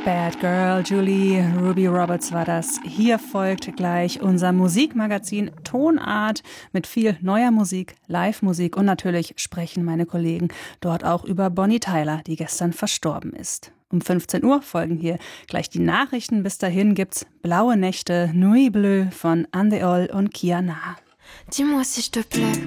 Bad Girl, Julie Ruby Roberts war das. Hier folgt gleich unser Musikmagazin Tonart mit viel neuer Musik, Live-Musik und natürlich sprechen meine Kollegen dort auch über Bonnie Tyler, die gestern verstorben ist. Um 15 Uhr folgen hier gleich die Nachrichten. Bis dahin gibt's Blaue Nächte, Nuit Bleue von Andéol und Kiana. Dis-moi s'il te plaît.